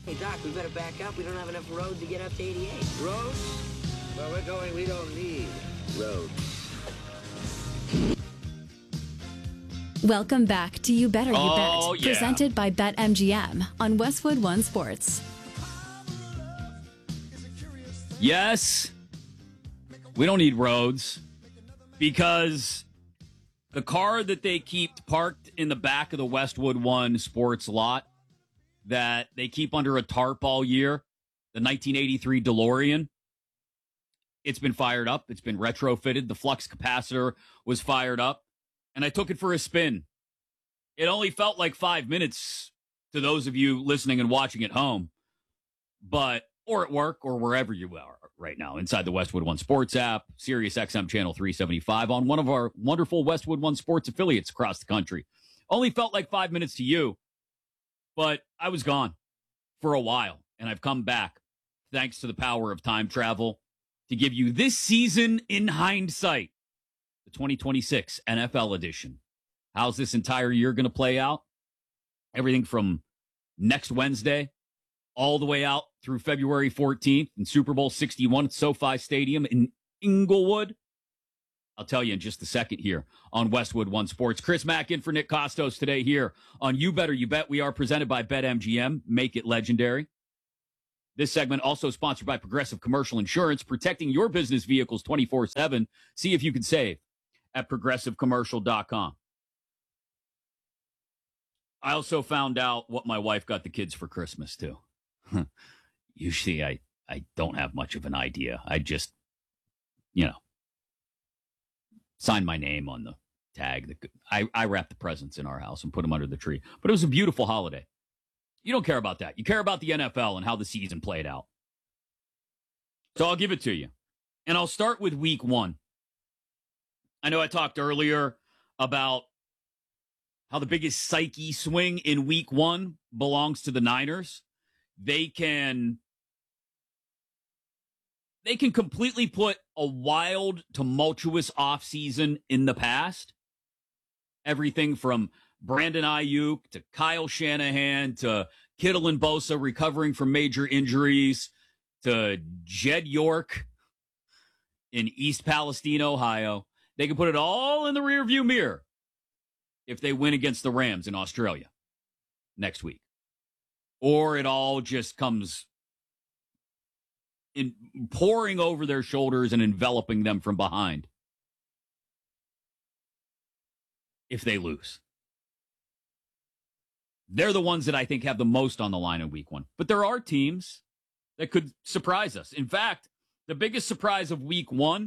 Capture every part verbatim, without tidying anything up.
Hey, Doc, we better back up. We don't have enough road to get up to eighty-eight. Roads? Where we're going, we don't need roads. Welcome back to You Better You Oh, Bet, yeah. presented by BetMGM on Westwood One Sports. Yes, we don't need roads because the car that they keep parked in the back of the Westwood One Sports lot that they keep under a tarp all year, the nineteen eighty-three DeLorean, it's been fired up. It's been retrofitted. The flux capacitor was fired up, and I took it for a spin. It only felt like five minutes to those of you listening and watching at home, but or at work or wherever you are right now, inside the Westwood One Sports app, Sirius X M Channel three seventy-five, on one of our wonderful Westwood One Sports affiliates across the country. Only felt like five minutes to you, but I was gone for a while, and I've come back thanks to the power of time travel to give you this season in hindsight, the twenty twenty-six N F L edition. How's this entire year going to play out? Everything from next Wednesday all the way out through February fourteenth in Super Bowl sixty-one at SoFi Stadium in Inglewood. I'll tell you in just a second here on Westwood One Sports. Chris Mack in for Nick Costos today here on You Better You Bet. We are presented by BetMGM. Make it legendary. This segment also sponsored by Progressive Commercial Insurance, protecting your business vehicles twenty-four seven. See if you can save at progressive commercial dot com. I also found out what my wife got the kids for Christmas, too. Usually I, I don't have much of an idea. I just, you know, sign my name on the tag. That I, I wrap the presents in our house and put them under the tree. But it was a beautiful holiday. You don't care about that. You care about the N F L and how the season played out. So I'll give it to you. And I'll start with week one. I know I talked earlier about how the biggest psyche swing in week one belongs to the Niners. They can, they can completely put a wild, tumultuous offseason in the past. Everything from Brandon Ayuk to Kyle Shanahan to Kittle and Bosa recovering from major injuries to Jed York in East Palestine, Ohio. They can put it all in the rearview mirror if they win against the Rams in Australia next week. Or it all just comes in pouring over their shoulders and enveloping them from behind if they lose. They're the ones that I think have the most on the line in week one. But there are teams that could surprise us. In fact, the biggest surprise of week one,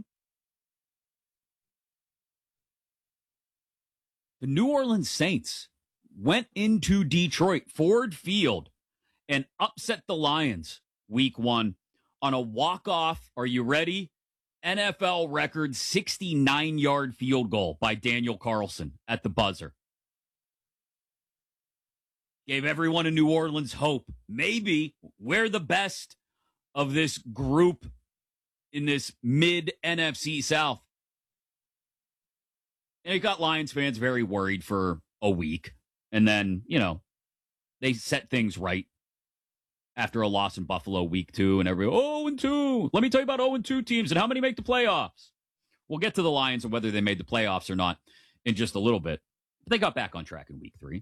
the New Orleans Saints went into Detroit, Ford Field, and upset the Lions week one on a walk-off, are you ready? N F L record sixty-nine-yard field goal by Daniel Carlson at the buzzer. Gave everyone in New Orleans hope. Maybe we're the best of this group in this mid-N F C South. And it got Lions fans very worried for a week. And then, you know, they set things right after a loss in Buffalo week two, and everybody, oh and two. Let me tell you about oh and two teams and how many make the playoffs. We'll get to the Lions and whether they made the playoffs or not in just a little bit. But they got back on track in week three.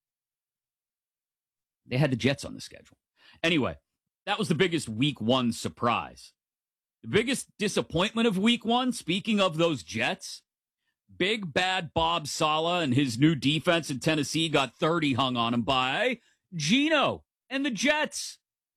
They had the Jets on the schedule. Anyway, that was the biggest week one surprise. The biggest disappointment of week one, speaking of those Jets, big bad Bob Saleh and his new defense in Tennessee got thirty hung on him by Geno and the Jets.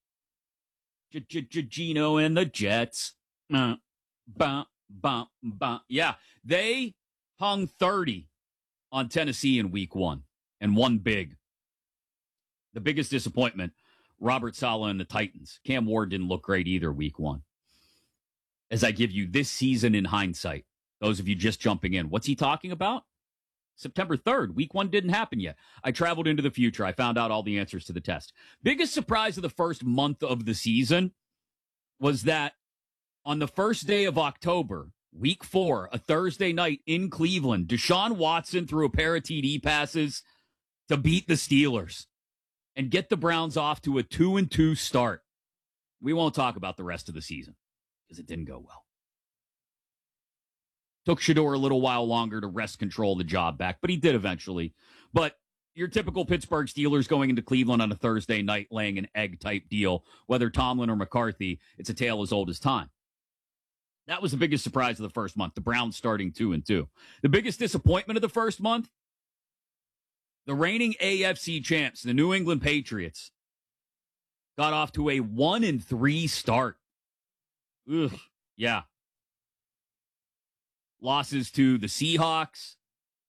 Geno and the Jets. Uh, bum, bum, bum. Yeah, they hung thirty on Tennessee in week one and won big. The biggest disappointment, Robert Saleh and the Titans. Cam Ward didn't look great either week one. As I give you this season in hindsight, those of you just jumping in, what's he talking about? September third, week one didn't happen yet. I traveled into the future. I found out all the answers to the test. Biggest surprise of the first month of the season was that on the first day of October, week four, a Thursday night in Cleveland, Deshaun Watson threw a pair of T D passes to beat the Steelers and get the Browns off to a two and two start. We won't talk about the rest of the season because it didn't go well. Took Shador a little while longer to wrest control of the job back, but he did eventually. But your typical Pittsburgh Steelers going into Cleveland on a Thursday night laying an egg-type deal, whether Tomlin or McCarthy, it's a tale as old as time. That was the biggest surprise of the first month, the Browns starting two and two. The biggest disappointment of the first month, the reigning A F C champs, the New England Patriots, got off to a one and three start. Ugh, yeah. Losses to the Seahawks,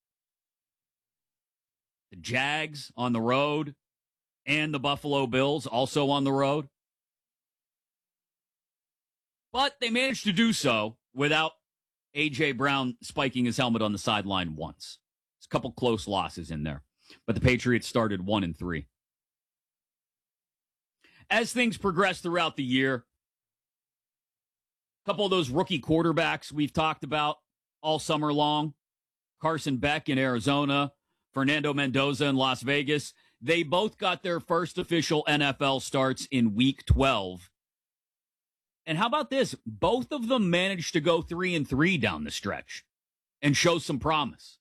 the Jags on the road, and the Buffalo Bills also on the road. But they managed to do so without A J. Brown spiking his helmet on the sideline once. There's a couple close losses in there. But the Patriots started one and three. As things progress throughout the year, a couple of those rookie quarterbacks we've talked about all summer long, Carson Beck in Arizona, Fernando Mendoza in Las Vegas, they both got their first official N F L starts in week twelve. And how about this? Both of them managed to go three and three down the stretch and show some promise.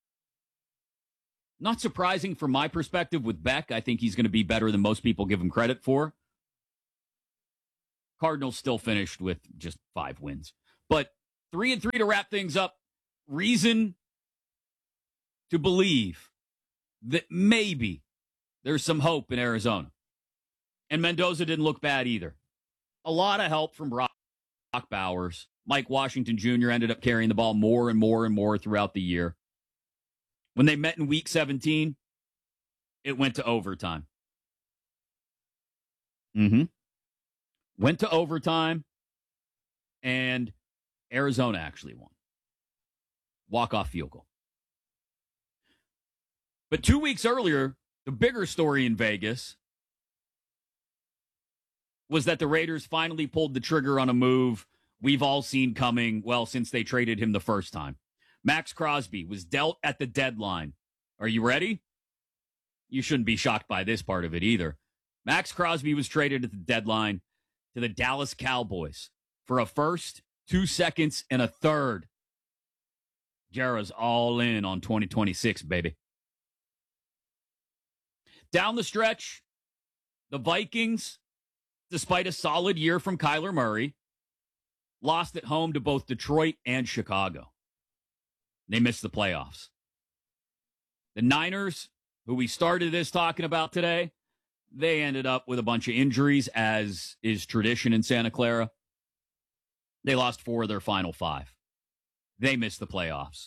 Not surprising from my perspective with Beck. I think he's going to be better than most people give him credit for. Cardinals still finished with just five wins. But three and three to wrap things up. Reason to believe that maybe there's some hope in Arizona. And Mendoza didn't look bad either. A lot of help from Brock Bowers. Mike Washington Junior ended up carrying the ball more and more and more throughout the year. When they met in week seventeen, it went to overtime. Mm-hmm. Went to overtime, and Arizona actually won. Walk-off field goal. But two weeks earlier, the bigger story in Vegas was that the Raiders finally pulled the trigger on a move we've all seen coming, well, since they traded him the first time. Max Crosby was dealt at the deadline. Are you ready? You shouldn't be shocked by this part of it either. Max Crosby was traded at the deadline to the Dallas Cowboys for a first, two seconds, and a third. Jara's all in on twenty twenty-six, baby. Down the stretch, the Vikings, despite a solid year from Kyler Murray, lost at home to both Detroit and Chicago. They missed the playoffs. The Niners, who we started this talking about today, they ended up with a bunch of injuries, as is tradition in Santa Clara. They lost four of their final five. They missed the playoffs.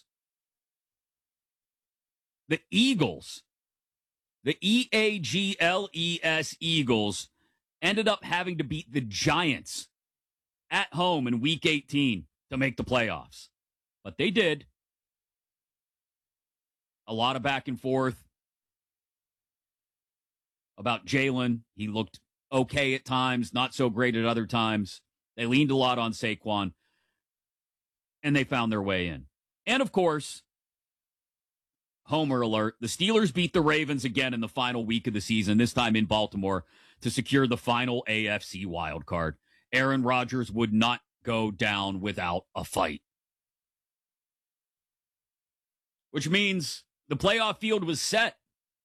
The Eagles, the E A G L E S Eagles, ended up having to beat the Giants at home in week eighteen to make the playoffs. But they did. A lot of back and forth about Jalen. He looked okay at times, not so great at other times. They leaned a lot on Saquon, and they found their way in. And, of course, homer alert, the Steelers beat the Ravens again in the final week of the season, this time in Baltimore, to secure the final A F C wild card. Aaron Rodgers would not go down without a fight. Which means the playoff field was set.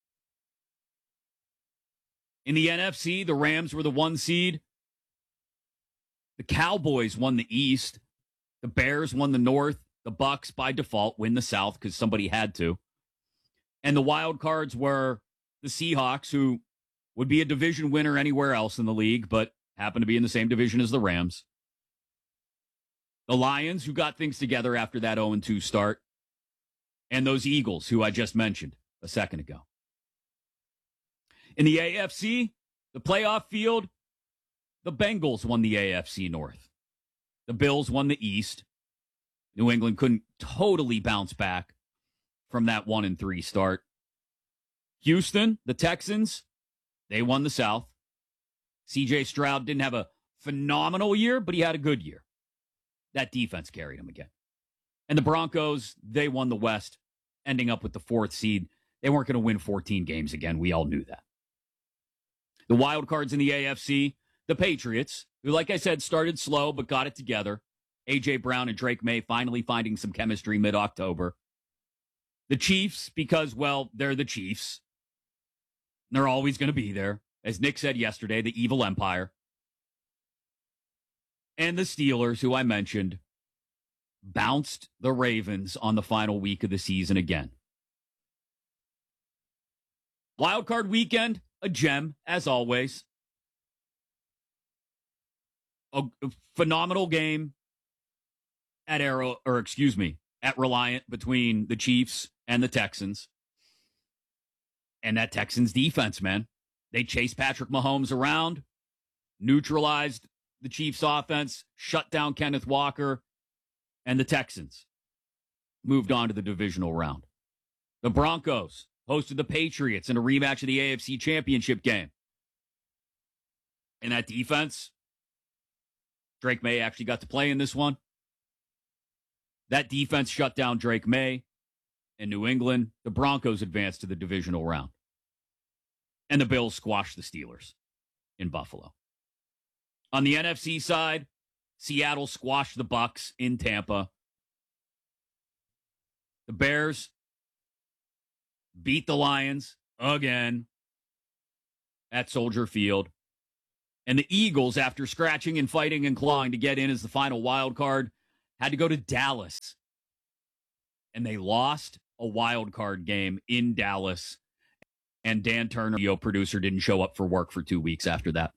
In the N F C, the Rams were the one seed. The Cowboys won the East. The Bears won the North. The Bucks, by default, win the South because somebody had to. And the wild cards were the Seahawks, who would be a division winner anywhere else in the league, but happen to be in the same division as the Rams. The Lions, who got things together after that oh and two start. And those Eagles, who I just mentioned a second ago. In the A F C, the playoff field, the Bengals won the A F C North. The Bills won the East. New England couldn't totally bounce back from that one and three start. Houston, the Texans, they won the South. C J Stroud didn't have a phenomenal year, but he had a good year. That defense carried him again. And the Broncos, they won the West, ending up with the fourth seed. They weren't going to win fourteen games again. We all knew that. The wild cards in the A F C, the Patriots, who, like I said, started slow but got it together. A J. Brown and Drake May finally finding some chemistry mid-October. The Chiefs, because, well, they're the Chiefs. They're always going to be there. As Nick said yesterday, the evil empire. And the Steelers, who I mentioned, bounced the Ravens on the final week of the season again. Wild card weekend, a gem, as always. A, a phenomenal game at Arrow, or excuse me, at Reliant between the Chiefs and the Texans. And that Texans defense, man. They chased Patrick Mahomes around, neutralized the Chiefs offense, shut down Kenneth Walker, and the Texans moved on to the divisional round. The Broncos hosted the Patriots in a rematch of the A F C Championship game. And that defense, Drake May actually got to play in this one. That defense shut down Drake May in New England. The Broncos advanced to the divisional round. And the Bills squashed the Steelers in Buffalo. On the N F C side, Seattle squashed the Bucs in Tampa. The Bears beat the Lions again at Soldier Field. And the Eagles, after scratching and fighting and clawing to get in as the final wild card, had to go to Dallas. And they lost a wild card game in Dallas. And Dan Turner, the producer, didn't show up for work for two weeks after that.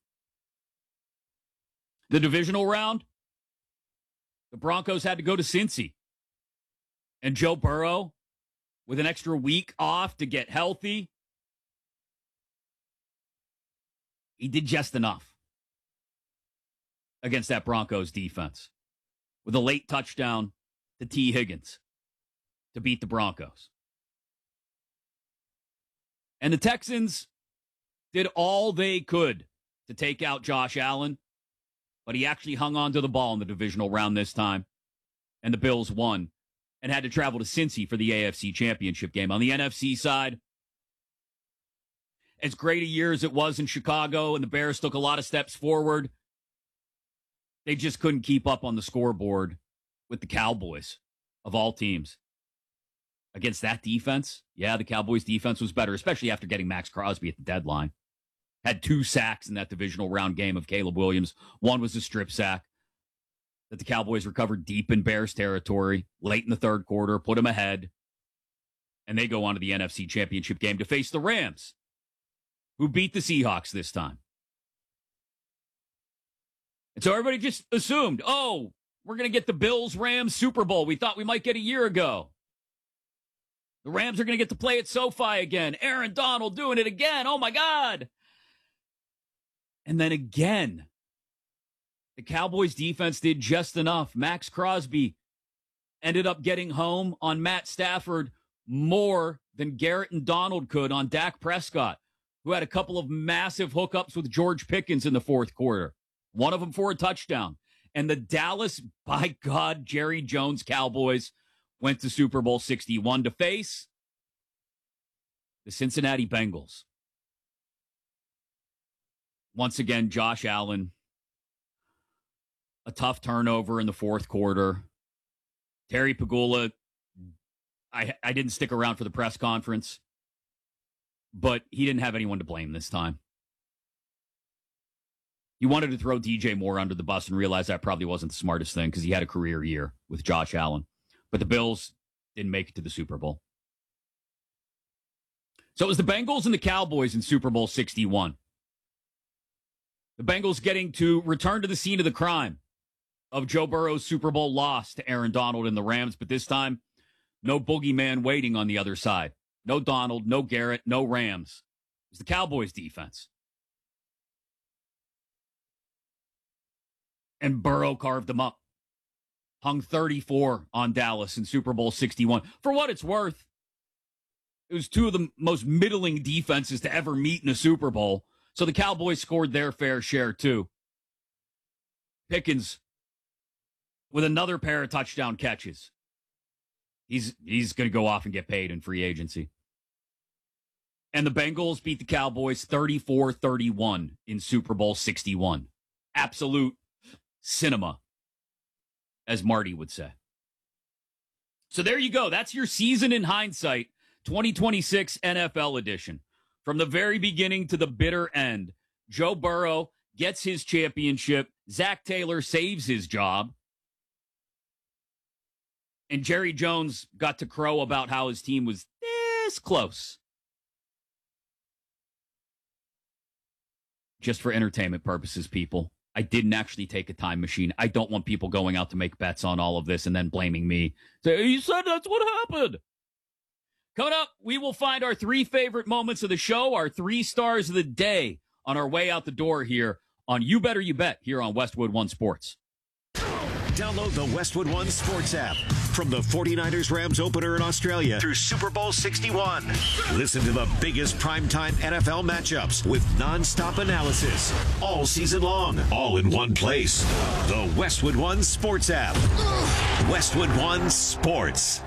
The divisional round, the Broncos had to go to Cincy. And Joe Burrow, with an extra week off to get healthy, he did just enough against that Broncos defense with a late touchdown to T. Higgins to beat the Broncos. And the Texans did all they could to take out Josh Allen, but he actually hung on to the ball in the divisional round this time, and the Bills won and had to travel to Cincy for the A F C Championship game. On the N F C side, as great a year as it was in Chicago, and the Bears took a lot of steps forward, they just couldn't keep up on the scoreboard with the Cowboys, of all teams. Against that defense, yeah, the Cowboys' defense was better, especially after getting Max Crosby at the deadline. Had two sacks in that divisional round game of Caleb Williams. One was a strip sack that the Cowboys recovered deep in Bears territory late in the third quarter, put them ahead, and they go on to the N F C Championship game to face the Rams, who beat the Seahawks this time. And so everybody just assumed, oh, we're going to get the Bills-Rams Super Bowl we thought we might get a year ago. The Rams are going to get to play at SoFi again. Aaron Donald doing it again. Oh, my God. And then again, the Cowboys defense did just enough. Max Crosby ended up getting home on Matt Stafford more than Garrett and Donald could on Dak Prescott, who had a couple of massive hookups with George Pickens in the fourth quarter. One of them for a touchdown. And the Dallas, by God, Jerry Jones Cowboys went to Super Bowl sixty-one to face the Cincinnati Bengals. Once again, Josh Allen, a tough turnover in the fourth quarter. Terry Pagula, I, I didn't stick around for the press conference, but he didn't have anyone to blame this time. He wanted to throw D J Moore under the bus and realized that probably wasn't the smartest thing because he had a career year with Josh Allen. But the Bills didn't make it to the Super Bowl. So it was the Bengals and the Cowboys in Super Bowl sixty-one. The Bengals getting to return to the scene of the crime of Joe Burrow's Super Bowl loss to Aaron Donald and the Rams, but this time, no boogeyman waiting on the other side. No Donald, no Garrett, no Rams. It was the Cowboys defense. And Burrow carved them up. Hung thirty-four on Dallas in Super Bowl sixty-one. For what it's worth, it was two of the most middling defenses to ever meet in a Super Bowl. So the Cowboys scored their fair share, too. Pickens with another pair of touchdown catches. He's he's going to go off and get paid in free agency. And the Bengals beat the Cowboys thirty-four thirty-one in Super Bowl sixty-one. Absolute cinema, as Marty would say. So there you go. That's your season in hindsight, twenty twenty-six N F L edition. From the very beginning to the bitter end, Joe Burrow gets his championship. Zach Taylor saves his job. And Jerry Jones got to crow about how his team was this close. Just for entertainment purposes, people. I didn't actually take a time machine. I don't want people going out to make bets on all of this and then blaming me. Say, you said that's what happened. Coming up, we will find our three favorite moments of the show, our three stars of the day on our way out the door here on You Better You Bet here on Westwood One Sports. Download the Westwood One Sports app. From the forty-niners Rams opener in Australia through Super Bowl sixty-one. Listen to the biggest primetime N F L matchups with nonstop analysis all season long, all in one place. The Westwood One Sports app. Westwood One Sports.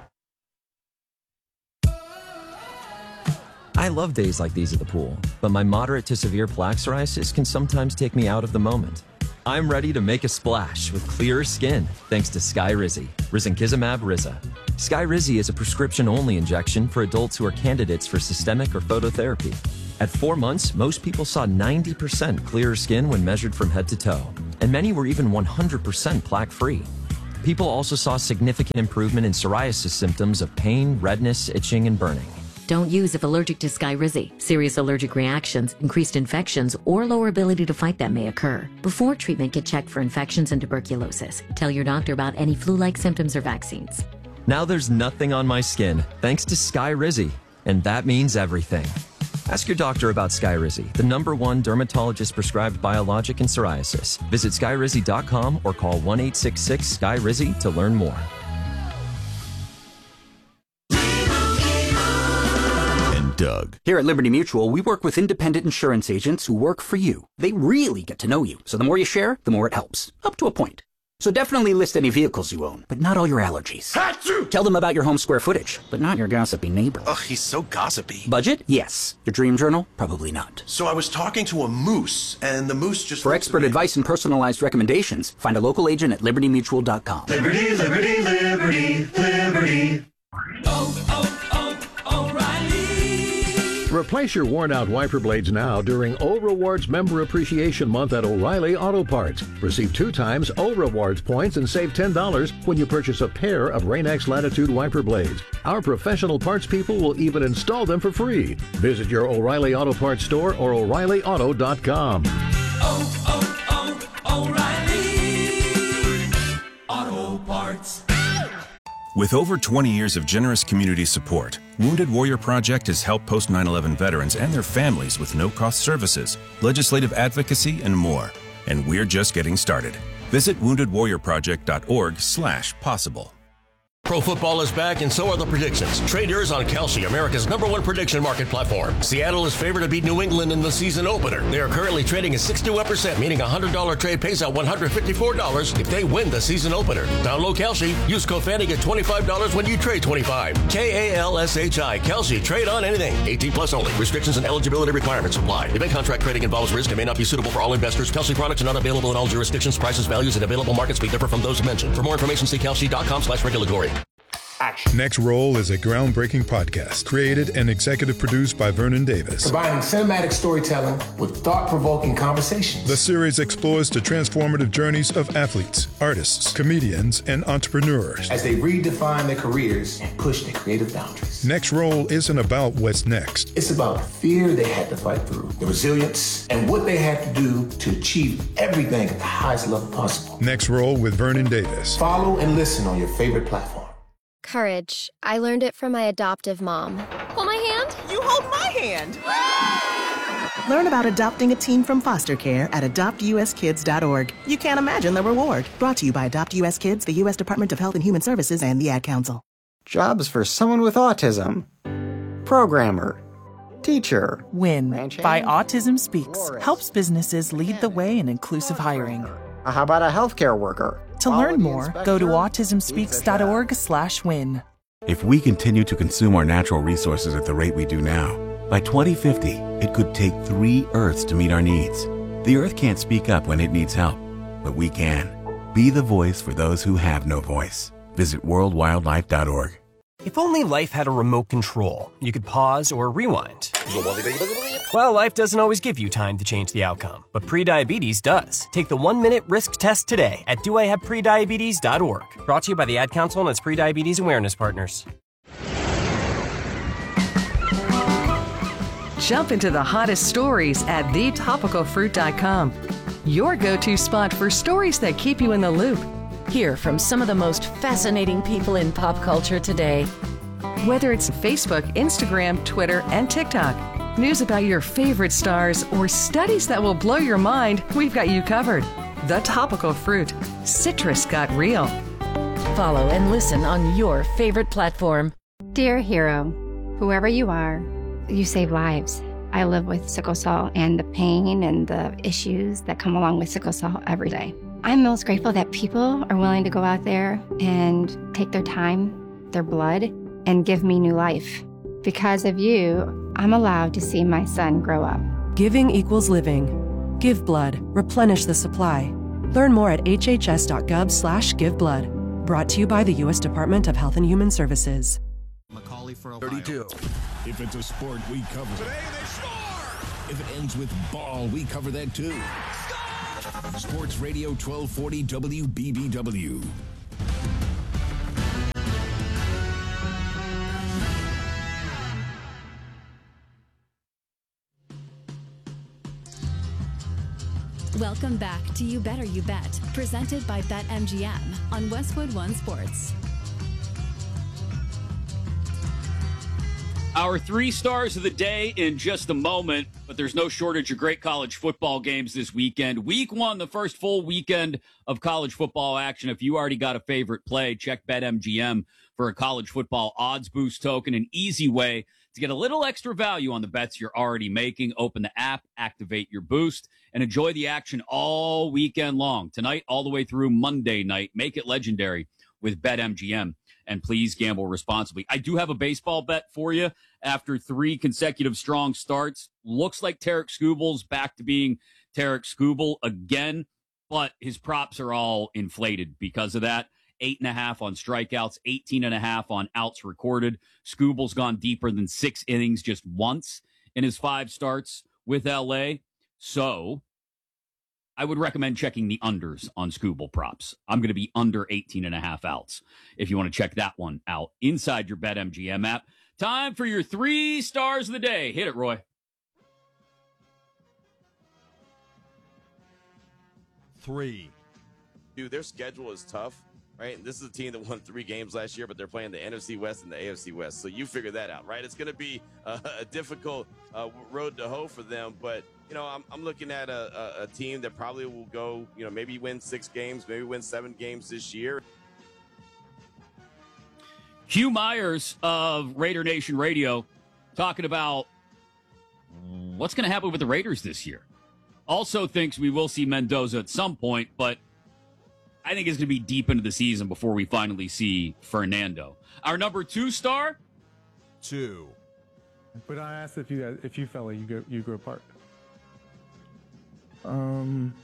I love days like these at the pool, but my moderate to severe plaque psoriasis can sometimes take me out of the moment. I'm ready to make a splash with clearer skin thanks to Skyrizi, risankizumab Riza. Skyrizi is a prescription-only injection for adults who are candidates for systemic or phototherapy. At four months, most people saw ninety percent clearer skin when measured from head to toe, and many were even one hundred percent plaque-free. People also saw significant improvement in psoriasis symptoms of pain, redness, itching, and burning. Don't use if allergic to Skyrizi. Serious allergic reactions, increased infections, or lower ability to fight them may occur. Before treatment, get checked for infections and tuberculosis. Tell your doctor about any flu-like symptoms or vaccines. Now there's nothing on my skin thanks to Skyrizi, and that means everything. Ask your doctor about Skyrizi, the number one dermatologist-prescribed biologic in psoriasis. Visit skyrizi dot com or call one eight six six S K Y R I Z I to learn more. Doug. Here at Liberty Mutual, we work with independent insurance agents who work for you. They really get to know you, so the more you share, the more it helps. Up to a point. So definitely list any vehicles you own, but not all your allergies. Hatsu! Tell them about your home square footage, but not your gossipy neighbor. Ugh, he's so gossipy. Budget? Yes. Your dream journal? Probably not. So I was talking to a moose, and the moose just... For expert advice and personalized recommendations, find a local agent at liberty mutual dot com. Liberty, liberty, liberty, liberty. Oh, oh, oh, O'Reilly. Replace your worn-out wiper blades now during O Rewards Member Appreciation Month at O'Reilly Auto Parts. Receive two times O Rewards points and save ten dollars when you purchase a pair of Rain-X Latitude wiper blades. Our professional parts people will even install them for free. Visit your O'Reilly Auto Parts store or O'Reilly Auto dot com. Oh, oh, oh, O'Reilly Auto Parts. With over twenty years of generous community support, Wounded Warrior Project has helped post nine eleven veterans and their families with no-cost services, legislative advocacy, and more. And we're just getting started. Visit wounded warrior project dot org slash possible. Pro football is back, and so are the predictions. Trade yours on Kalshi, America's number one prediction market platform. Seattle is favored to beat New England in the season opener. They are currently trading at sixty-one percent, meaning a one hundred dollars trade pays out one hundred fifty-four dollars if they win the season opener. Download Kalshi. Use code Fanny, get twenty-five dollars when you trade twenty-five. K A L S H I. Kalshi. Trade on anything. eighteen plus only. Restrictions and eligibility requirements apply. Event contract trading involves risk and may not be suitable for all investors. Kalshi products are not available in all jurisdictions. Prices, values, and available markets may differ from those mentioned. For more information, see kalshi dot com slash regulatory. Action. Next Roll is a groundbreaking podcast created and executive produced by Vernon Davis. Combining cinematic storytelling with thought-provoking conversations. The series explores the transformative journeys of athletes, artists, comedians, and entrepreneurs as they redefine their careers and push their creative boundaries. Next Roll isn't about what's next. It's about the fear they had to fight through, the resilience, and what they had to do to achieve everything at the highest level possible. Next Roll with Vernon Davis. Follow and listen on your favorite platform. Courage. I learned it from my adoptive mom. Hold my hand. You hold my hand. Learn about adopting a teen from foster care at adopt u s kids dot org. You can't imagine the reward. Brought to you by Adopt U S Kids, the U S Department of Health and Human Services, and the Ad Council. Jobs for someone with autism. Programmer. Teacher. WIN by Autism Speaks helps businesses lead the way in inclusive hiring. How about a healthcare worker? To learn more, go to autism speaks dot org slash win. If we continue to consume our natural resources at the rate we do now, By twenty fifty, it could take three Earths to meet our needs. The Earth can't speak up when it needs help, but we can. Be the voice for those who have no voice. Visit world wildlife dot org. If only life had a remote control, you could pause or rewind. Well, life doesn't always give you time to change the outcome, but prediabetes does. Take the one-minute risk test today at do I have prediabetes dot org. Brought to you by the Ad Council and its prediabetes awareness partners. Jump into the hottest stories at the topical fruit dot com. Your go-to spot for stories that keep you in the loop. Hear from some of the most fascinating people in pop culture today. Whether it's Facebook, Instagram, Twitter, and TikTok, news about your favorite stars, or studies that will blow your mind, we've got you covered. The Topical Fruit. Citrus got real. Follow and listen on your favorite platform. Dear hero, whoever you are, you save lives. I live with sickle cell and the pain and the issues that come along with sickle cell every day. I'm most grateful that people are willing to go out there and take their time, their blood, and give me new life. Because of you, I'm allowed to see my son grow up. Giving equals living. Give blood. Replenish the supply. Learn more at h h s dot gov slash give blood. Brought to you by the U S Department of Health and Human Services. Macaulay for thirty-two. If it's a sport, we cover it. Today they score! If it ends with ball, we cover that too. Score! Sports Radio twelve forty W B B W. Welcome back to You Better You Bet, presented by BetMGM on Westwood One Sports. Our three stars of the day in just a moment, but there's no shortage of great college football games this weekend. Week one, the first full weekend of college football action. If you already got a favorite play, check BetMGM for a college football odds boost token, an easy way to get a little extra value on the bets you're already making. Open the app, activate your boost, and enjoy the action all weekend long. Tonight, all the way through Monday night. Make it legendary with BetMGM. And please gamble responsibly. I do have a baseball bet for you after three consecutive strong starts. Looks like Tarek Skubel's back to being Tarek Skubel again, but his props are all inflated because of that. Eight and a half on strikeouts, eighteen and a half on outs recorded. Skubel's gone deeper than six innings just once in his five starts with L A. So I would recommend checking the unders on Skubel props. I'm going to be under eighteen and a half outs if you want to check that one out inside your BetMGM app. Time for your three stars of the day. Hit it, Roy. Three. Dude, their schedule is tough, right? And this is a team that won three games last year, but they're playing the N F C West and the A F C West. So you figure that out, right? It's going to be a, a difficult uh, road to hoe for them, but you know, I'm, I'm looking at a, a, a team that probably will go, you know, maybe win six games, maybe win seven games this year. Hugh Myers of Raider Nation Radio talking about what's going to happen with the Raiders this year. Also thinks we will see Mendoza at some point, but I think it's going to be deep into the season before we finally see Fernando. Our number two star? Two. But I asked if you if you felt like you go, you grew apart. Um,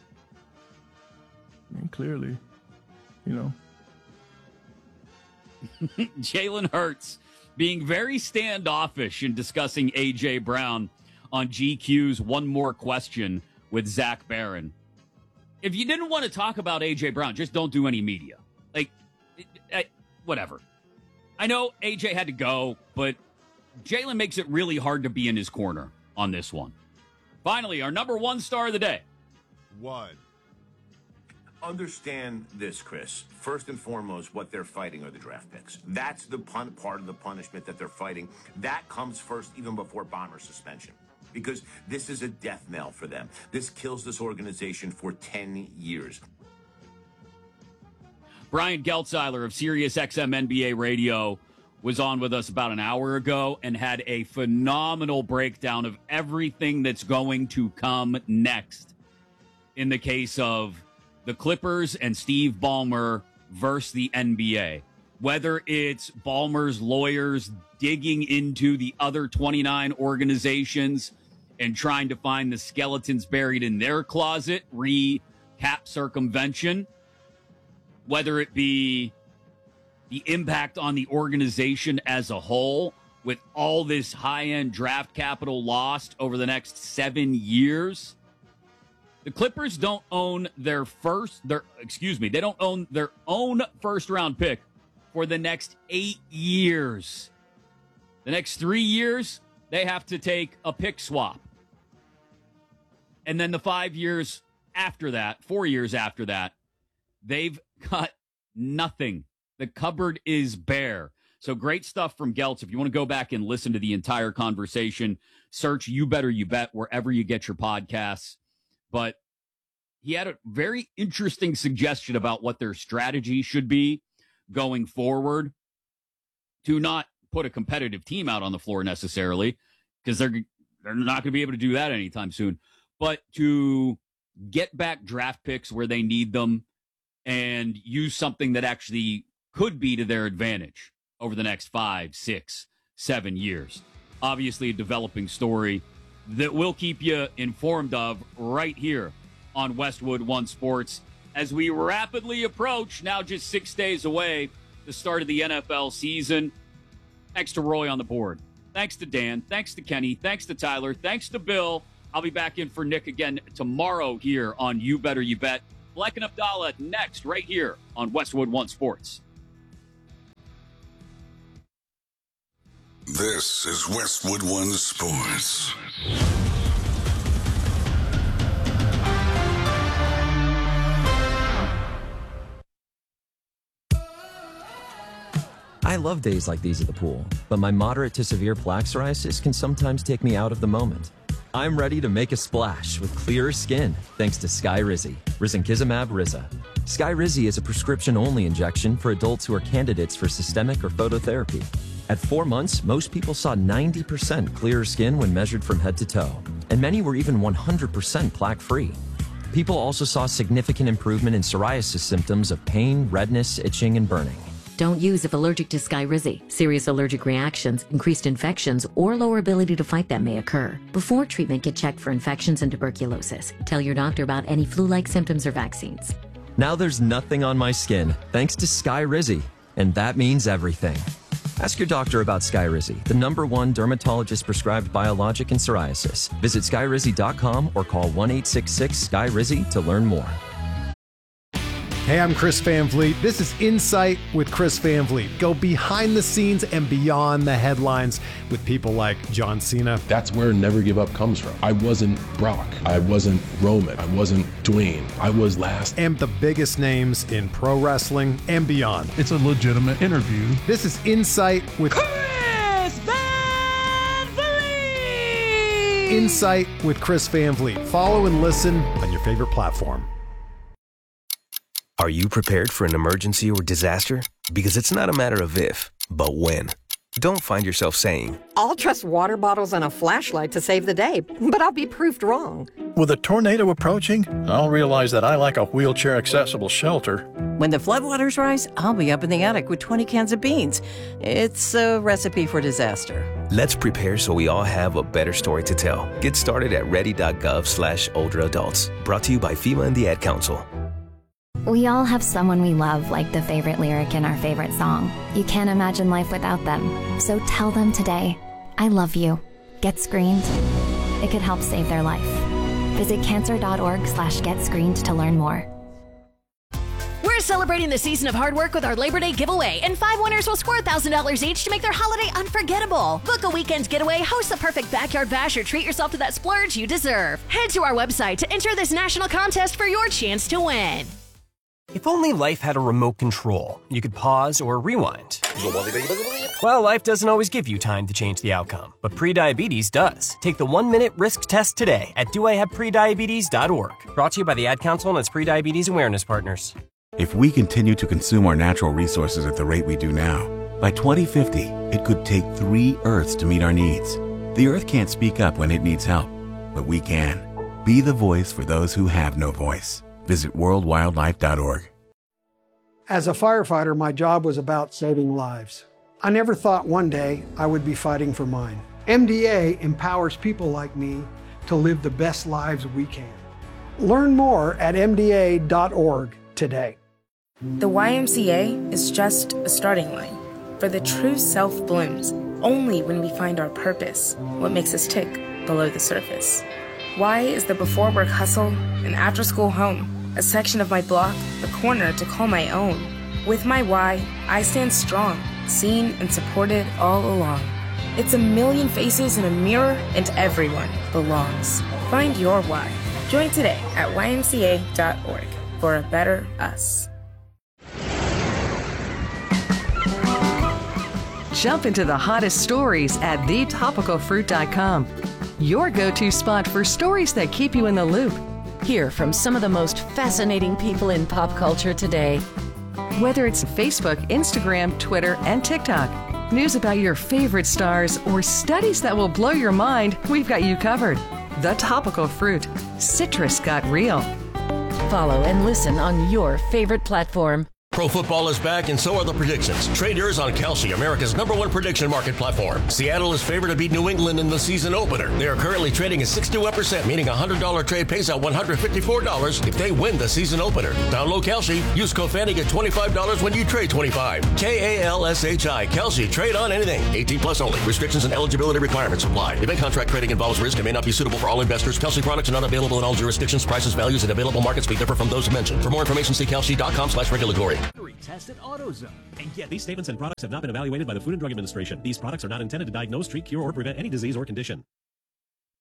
I mean, clearly, you know. Jalen Hurts being very standoffish in discussing A J. Brown on G Q's One More Question with Zach Barron. If you didn't want to talk about A J. Brown, just don't do any media. Like, I, whatever. I know A J had to go, but Jalen makes it really hard to be in his corner on this one. Finally, our number one star of the day. One. Understand this, Chris. First and foremost, what they're fighting are the draft picks. That's the pun- part of the punishment that they're fighting. That comes first, even before Bomber suspension. Because this is a death knell for them. This kills this organization for ten years. Brian Geltzeiler of SiriusXM N B A Radio was on with us about an hour ago and had a phenomenal breakdown of everything that's going to come next in the case of the Clippers and Steve Ballmer versus the N B A. whether it's Ballmer's lawyers digging into the other twenty-nine organizations and trying to find the skeletons buried in their closet, re-cap circumvention, whether it be the impact on the organization as a whole with all this high-end draft capital lost over the next seven years. The Clippers don't own their first, their excuse me, they don't own their own first-round pick for the next eight years. The next three years, they have to take a pick swap. And then the five years after that, four years after that, they've got nothing. The cupboard is bare. So great stuff from Geltz. If you want to go back and listen to the entire conversation, search You Better You Bet wherever you get your podcasts. But he had a very interesting suggestion about what their strategy should be going forward to not put a competitive team out on the floor necessarily, because they're they're not going to be able to do that anytime soon, but to get back draft picks where they need them and use something that actually could be to their advantage over the next five, six, seven years. Obviously a developing story that we'll keep you informed of right here on Westwood One Sports as we rapidly approach, now just six days away, the start of the N F L season. Thanks to Roy on the board. Thanks to Dan. Thanks to Kenny. Thanks to Tyler. Thanks to Bill. I'll be back in for Nick again tomorrow here on You Better You Bet. Black and Abdallah next right here on Westwood One Sports. This is Westwood One Sports. I love days like these at the pool, but my moderate to severe plaque psoriasis can sometimes take me out of the moment. I'm ready to make a splash with clearer skin thanks to Skyrizi, Risankizumab Riza. Skyrizi is a prescription-only injection for adults who are candidates for systemic or phototherapy. At four months, most people saw ninety percent clearer skin when measured from head to toe, and many were even one hundred percent plaque-free. People also saw significant improvement in psoriasis symptoms of pain, redness, itching, and burning. Don't use if allergic to Skyrizi. Serious allergic reactions, increased infections, or lower ability to fight them may occur. Before treatment, get checked for infections and tuberculosis. Tell your doctor about any flu-like symptoms or vaccines. Now there's nothing on my skin, thanks to Skyrizi, and that means everything. Ask your doctor about Skyrizi, the number one dermatologist-prescribed biologic in psoriasis. Visit skyrizi dot com or call one eight six six S K Y R I Z I to learn more. Hey, I'm Chris Van Vliet. This is Insight with Chris Van Vliet. Go behind the scenes and beyond the headlines with people like John Cena. That's where Never Give Up comes from. I wasn't Brock. I wasn't Roman. I wasn't Dwayne. I was last. And the biggest names in pro wrestling and beyond. It's a legitimate interview. This is Insight with Chris Van Vliet. Insight with Chris Van Vliet. Follow and listen on your favorite platform. Are you prepared for an emergency or disaster? Because it's not a matter of if, but when. Don't find yourself saying, I'll trust water bottles and a flashlight to save the day, but I'll be proved wrong. With a tornado approaching, I'll realize that I lack a wheelchair-accessible shelter. When the floodwaters rise, I'll be up in the attic with twenty cans of beans. It's a recipe for disaster. Let's prepare so we all have a better story to tell. Get started at ready.gov slash older adults. Brought to you by FEMA and the Ad Council. We all have someone we love, like the favorite lyric in our favorite song. You can't imagine life without them. So tell them today, I love you. Get screened. It could help save their life. Visit cancer.org slash get screened to learn more. We're celebrating the season of hard work with our Labor Day giveaway, and five winners will score one thousand dollars each to make their holiday unforgettable. Book a weekend's getaway, host the perfect backyard bash, or treat yourself to that splurge you deserve. Head to our website to enter this national contest for your chance to win. If only life had a remote control, you could pause or rewind. Well, life doesn't always give you time to change the outcome, but prediabetes does. Take the one-minute risk test today at do I have prediabetes dot org. Brought to you by the Ad Council and its prediabetes awareness partners. If we continue to consume our natural resources at the rate we do now, by twenty fifty, it could take three Earths to meet our needs. The Earth can't speak up when it needs help, but we can. Be the voice for those who have no voice. Visit world wildlife dot org. As a firefighter, my job was about saving lives. I never thought one day I would be fighting for mine. M D A empowers people like me to live the best lives we can. Learn more at M D A dot org today. The Y M C A is just a starting line, for the true self blooms only when we find our purpose, what makes us tick below the surface. Y is the before work hustle, an after school home, a section of my block, a corner to call my own. With my Y, I stand strong, seen and supported all along. It's a million faces in a mirror, and everyone belongs. Find your why. Join today at Y M C A dot org for a better us. Jump into the hottest stories at the topical fruit dot com. Your go-to spot for stories that keep you in the loop. Hear from some of the most fascinating people in pop culture today. Whether it's Facebook, Instagram, Twitter, and TikTok, news about your favorite stars, or studies that will blow your mind, we've got you covered. The Topical Fruit. Citrus got real. Follow and listen on your favorite platform. Pro football is back, and so are the predictions. Trade yours on Kalshi, America's number one prediction market platform. Seattle is favored to beat New England in the season opener. They are currently trading at sixty-one percent, meaning a one hundred dollars trade pays out one hundred fifty-four dollars if they win the season opener. Download Kalshi. Use code Fanny, get twenty-five dollars when you trade twenty-five. K A L S H I. Kalshi. Trade on anything. eighteen plus only. Restrictions and eligibility requirements apply. Event contract trading involves risk and may not be suitable for all investors. Kalshi products are not available in all jurisdictions. Prices, values, and available markets may differ from those mentioned. For more information, see Kalshi dot com slash regulatory. Test at AutoZone. And yet, these statements and products have not been evaluated by the Food and Drug Administration. These products are not intended to diagnose, treat, cure, or prevent any disease or condition.